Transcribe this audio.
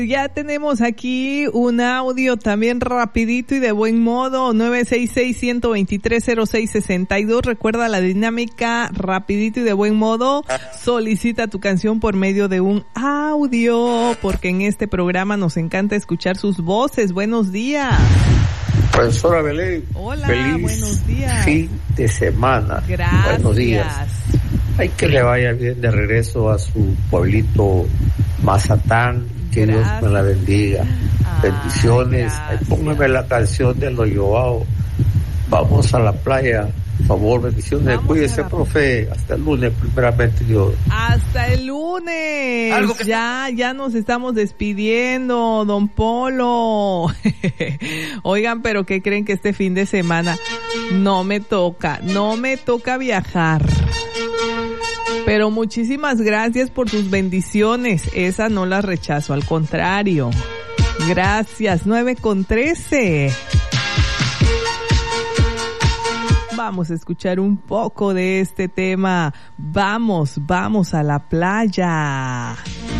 Ya tenemos aquí un audio también rapidito y de buen modo, 966-123-0662. Recuerda la dinámica, rapidito y de buen modo. Solicita tu canción por medio de un audio, porque en este programa nos encanta escuchar sus voces. Buenos días. Profesora Belén. Hola, feliz buenos días. Fin de semana. Gracias. Buenos días. Hay que le vaya bien de regreso a su pueblito Mazatán. Que Dios me la bendiga. Bendiciones. Ahí póngame la canción de Los Joao. Vamos a la playa. Por favor, bendiciones. Cuídese, profe. Hasta el lunes, primeramente Dios. Hasta el lunes. Ya nos estamos despidiendo, don Polo. Oigan, pero ¿qué creen? Que este fin de semana no me toca viajar. Pero muchísimas gracias por tus bendiciones. Esa no la rechazo, al contrario. Gracias. 9:13. Vamos a escuchar un poco de este tema. Vamos a la playa.